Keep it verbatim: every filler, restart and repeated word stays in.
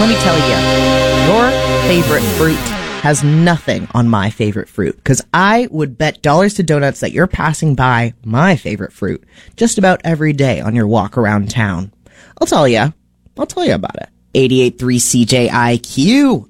let me tell you, your favorite fruit has nothing on my favorite fruit, because I would bet dollars to donuts that you're passing by my favorite fruit just about every day on your walk around town. I'll tell you. I'll tell you about it. eighty-eight point three C J I Q.